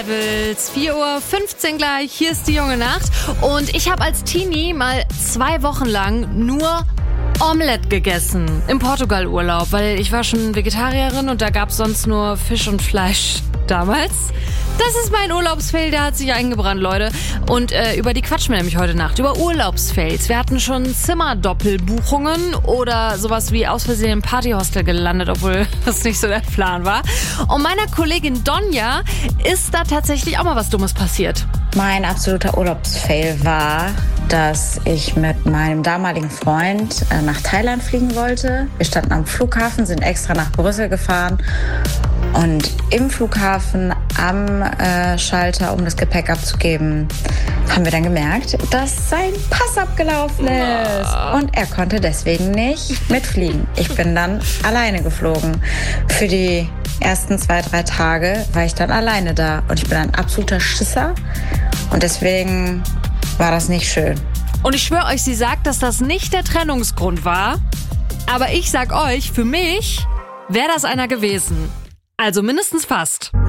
4:15 Uhr gleich, hier ist die junge Nacht und ich habe als Teenie mal 2 Wochen lang nur Omelette gegessen im Portugal-Urlaub, weil ich war schon Vegetarierin und da gab es sonst nur Fisch und Fleisch damals. Das ist mein Urlaubsfail, der hat sich eingebrannt, Leute. Und über die quatschen wir nämlich heute Nacht, über Urlaubsfails. Wir hatten schon Zimmerdoppelbuchungen oder sowas wie aus Versehen im Partyhostel gelandet, obwohl das nicht so der Plan war. Und meiner Kollegin Donja ist da tatsächlich auch mal was Dummes passiert. Mein absoluter Urlaubsfail war, dass ich mit meinem damaligen Freund nach Thailand fliegen wollte. Wir standen am Flughafen, sind extra nach Brüssel gefahren. Und im Flughafen am Schalter, um das Gepäck abzugeben, haben wir dann gemerkt, dass sein Pass abgelaufen ist. Und er konnte deswegen nicht mitfliegen. Ich bin dann alleine geflogen. Für die ersten 2-3 Tage war ich dann alleine da. Und ich bin ein absoluter Schisser. Und deswegen war das nicht schön. Und ich schwöre euch, sie sagt, dass das nicht der Trennungsgrund war. Aber ich sag euch, für mich wäre das einer gewesen. Also mindestens fast.